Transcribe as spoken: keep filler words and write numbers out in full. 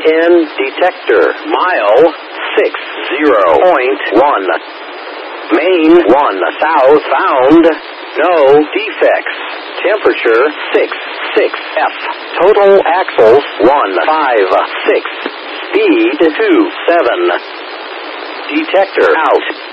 in detector. Mile six zero point one. Main one south found. No defects. Temperature six six F. Total axles one five six. Speed two seven. Detector out.